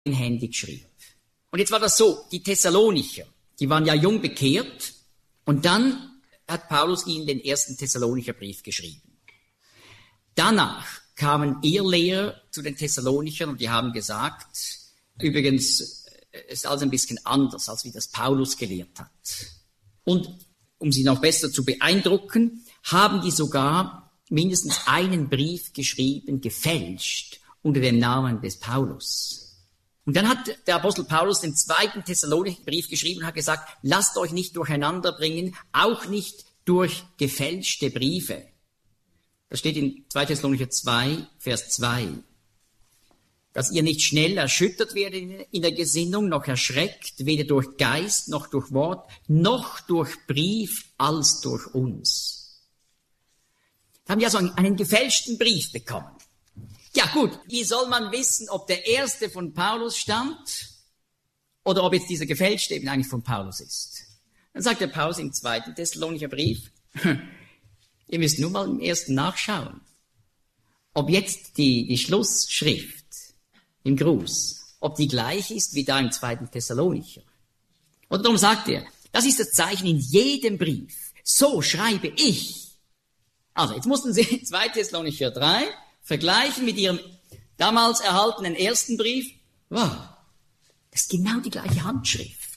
eigenhändig schrieb. Und jetzt war das so, die Thessalonicher, die waren ja jung bekehrt und dann hat Paulus ihnen den ersten Thessalonicher Brief geschrieben. Danach kamen Irrlehrer zu den Thessalonichern und die haben gesagt, übrigens ist alles ein bisschen anders, als wie das Paulus gelehrt hat. Und um sie noch besser zu beeindrucken, haben die sogar mindestens einen Brief geschrieben, gefälscht, unter dem Namen des Paulus. Und dann hat der Apostel Paulus den zweiten Thessalonicher Brief geschrieben und hat gesagt, lasst euch nicht durcheinander bringen, auch nicht durch gefälschte Briefe. Das steht in 2 Thessalonicher 2, Vers 2. Dass ihr nicht schnell erschüttert werdet in der Gesinnung, noch erschreckt, weder durch Geist, noch durch Wort, noch durch Brief, als durch uns. Da haben die also einen gefälschten Brief bekommen. Ja gut, wie soll man wissen, ob der erste von Paulus stammt oder ob jetzt dieser gefälschte eben eigentlich von Paulus ist? Dann sagt der Paulus im 2. Thessalonicher Brief, ihr müsst nur mal im ersten nachschauen, ob jetzt die Schlussschrift im Gruß, ob die gleich ist wie da im 2. Thessalonicher. Und darum sagt er, das ist das Zeichen in jedem Brief. So schreibe ich. Also, jetzt mussten Sie 2. Thessalonicher 3 vergleichen mit Ihrem damals erhaltenen ersten Brief. Wow, das ist genau die gleiche Handschrift.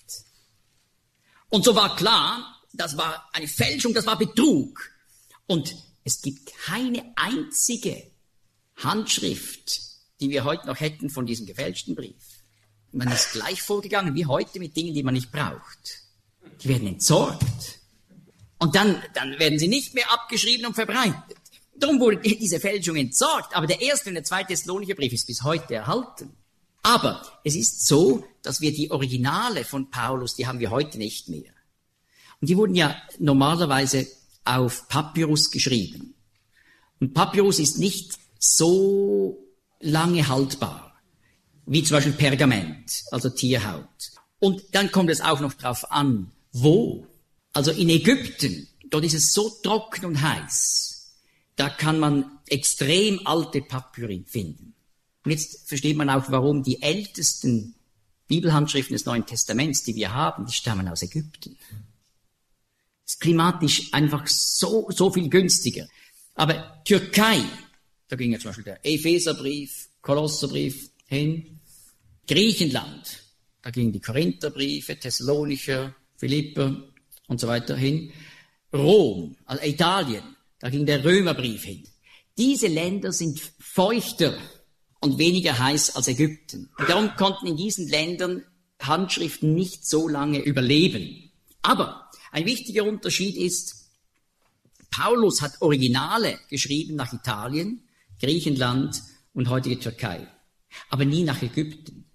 Und so war klar, das war eine Fälschung, das war Betrug. Und es gibt keine einzige Handschrift, die wir heute noch hätten von diesem gefälschten Brief. Man ist gleich vorgegangen wie heute mit Dingen, die man nicht braucht. Die werden entsorgt. Und dann werden sie nicht mehr abgeschrieben und verbreitet. Darum wurde diese Fälschung entsorgt. Aber der erste und der 2. Thessalonicher Brief ist bis heute erhalten. Aber es ist so, dass wir die Originale von Paulus, die haben wir heute nicht mehr. Und die wurden ja normalerweise auf Papyrus geschrieben. Und Papyrus ist nicht so lange haltbar, wie zum Beispiel Pergament, also Tierhaut. Und dann kommt es auch noch drauf an, wo. Also in Ägypten, dort ist es so trocken und heiß, da kann man extrem alte Papyri finden. Und jetzt versteht man auch, warum die ältesten Bibelhandschriften des Neuen Testaments, die wir haben, die stammen aus Ägypten. Das ist klimatisch einfach so viel günstiger. Aber Türkei, da ging ja zum Beispiel der Epheserbrief, Kolosserbrief hin. Griechenland, da gingen die Korintherbriefe, Thessalonicher, Philipper und so weiter hin. Rom, also Italien, da ging der Römerbrief hin. Diese Länder sind feuchter und weniger heiß als Ägypten. Und darum konnten in diesen Ländern Handschriften nicht so lange überleben. Aber ein wichtiger Unterschied ist, Paulus hat Originale geschrieben nach Italien, Griechenland und heutige Türkei, aber nie nach Ägypten.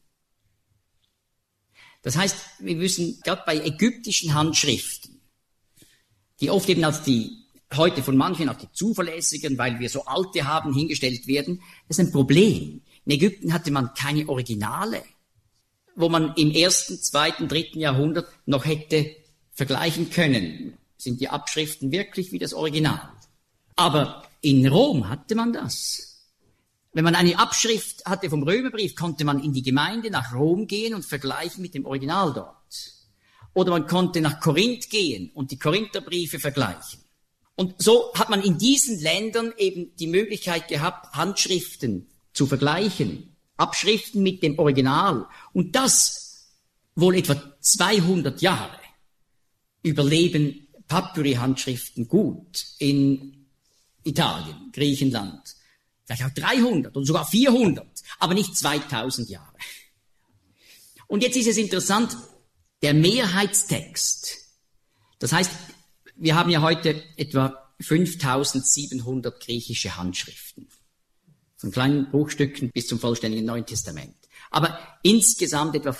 Das heißt, wir müssen gerade bei ägyptischen Handschriften, die oft eben als die, heute von manchen als die zuverlässigen, weil wir so alte haben, hingestellt werden, das ist ein Problem. In Ägypten hatte man keine Originale, wo man im 1., 2., 3. Jahrhundert noch hätte vergleichen können. Sind die Abschriften wirklich wie das Original? Aber in Rom hatte man das. Wenn man eine Abschrift hatte vom Römerbrief, konnte man in die Gemeinde nach Rom gehen und vergleichen mit dem Original dort. Oder man konnte nach Korinth gehen und die Korintherbriefe vergleichen. Und so hat man in diesen Ländern eben die Möglichkeit gehabt, Handschriften zu vergleichen, Abschriften mit dem Original. Und das wohl etwa 200 Jahre überleben Papyri-Handschriften gut in Italien, Griechenland. Vielleicht auch 300 und sogar 400, aber nicht 2000 Jahre. Und jetzt ist es interessant, der Mehrheitstext. Das heißt, wir haben ja heute etwa 5700 griechische Handschriften. Von kleinen Bruchstücken bis zum vollständigen Neuen Testament. Aber insgesamt etwa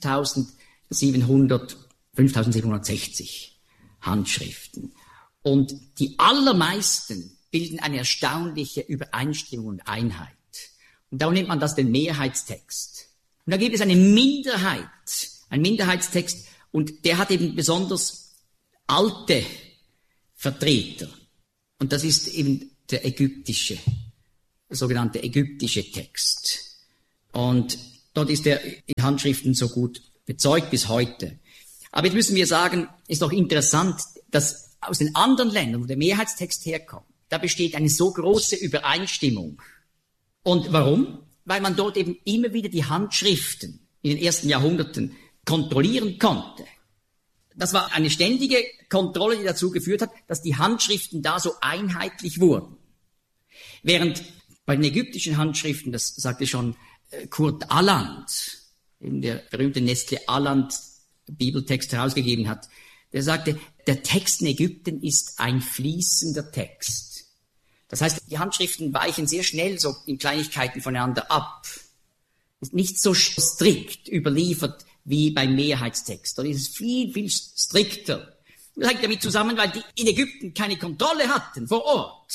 5760 Handschriften. Und die allermeisten bilden eine erstaunliche Übereinstimmung und Einheit. Und darum nennt man das den Mehrheitstext. Und da gibt es eine Minderheit, einen Minderheitstext, und der hat eben besonders alte Vertreter. Und das ist eben der sogenannte ägyptische Text. Und Dort ist er in Handschriften so gut bezeugt bis heute. Aber jetzt müssen wir sagen, ist doch interessant, dass aus den anderen Ländern, wo der Mehrheitstext herkommt, da besteht eine so große Übereinstimmung. Und warum? Weil man dort eben immer wieder die Handschriften in den ersten Jahrhunderten kontrollieren konnte. Das war eine ständige Kontrolle, die dazu geführt hat, dass die Handschriften da so einheitlich wurden. Während bei den ägyptischen Handschriften, das sagte schon Kurt Aland, in der berühmte Nestle Aland Bibeltext herausgegeben hat, der sagte, der Text in Ägypten ist ein fließender Text. Das heißt, die Handschriften weichen sehr schnell so in Kleinigkeiten voneinander ab. Ist nicht so strikt überliefert wie beim Mehrheitstext. Dort ist es viel, viel strikter. Das hängt damit zusammen, weil die in Ägypten keine Kontrolle hatten vor Ort.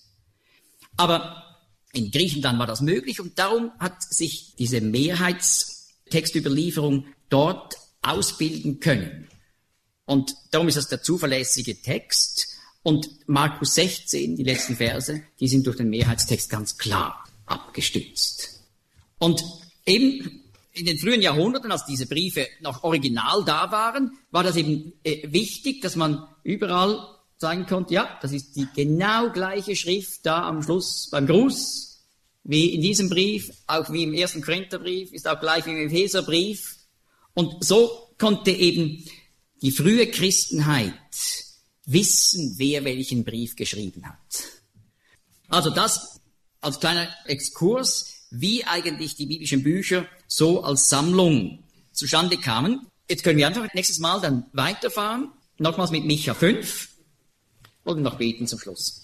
Aber in Griechenland war das möglich und darum hat sich diese Mehrheitstextüberlieferung dort ausbilden können. Und darum ist das der zuverlässige Text. Und Markus 16, die letzten Verse, die sind durch den Mehrheitstext ganz klar abgestützt. Und eben in den frühen Jahrhunderten, als diese Briefe noch original da waren, war das eben wichtig, dass man überall sagen konnte, ja, das ist die genau gleiche Schrift da am Schluss beim Gruß, wie in diesem Brief, auch wie im 1. Korintherbrief, ist auch gleich wie im Epheserbrief. Und so konnte eben die frühe Christenheit wissen, wer welchen Brief geschrieben hat. Also das als kleiner Exkurs, wie eigentlich die biblischen Bücher so als Sammlung zustande kamen. Jetzt können wir einfach nächstes Mal dann weiterfahren, nochmals mit Micha 5 und noch beten zum Schluss.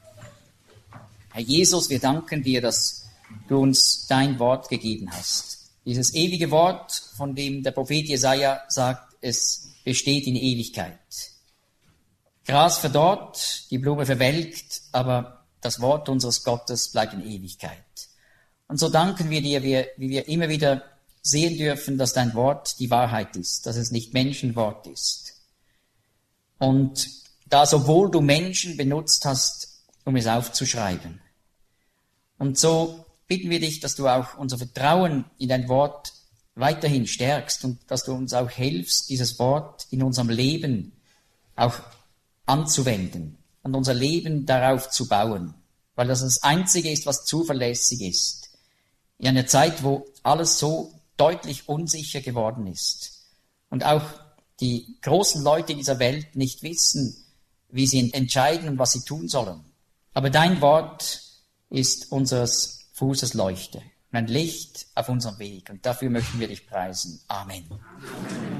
Herr Jesus, wir danken dir, dass du uns dein Wort gegeben hast. Dieses ewige Wort, von dem der Prophet Jesaja sagt, es besteht in Ewigkeit. Gras verdorrt, die Blume verwelkt, aber das Wort unseres Gottes bleibt in Ewigkeit. Und so danken wir dir, wie wir immer wieder sehen dürfen, dass dein Wort die Wahrheit ist, dass es nicht Menschenwort ist. Und da sowohl du Menschen benutzt hast, um es aufzuschreiben. Und so bitten wir dich, dass du auch unser Vertrauen in dein Wort weiterhin stärkst und dass du uns auch hilfst, dieses Wort in unserem Leben auch anzuwenden und unser Leben darauf zu bauen, weil das Einzige ist, was zuverlässig ist. In einer Zeit, wo alles so deutlich unsicher geworden ist und auch die großen Leute dieser Welt nicht wissen, wie sie entscheiden und was sie tun sollen. Aber dein Wort ist unseres Fußes Leuchte, ein Licht auf unserem Weg. Und dafür möchten wir dich preisen. Amen.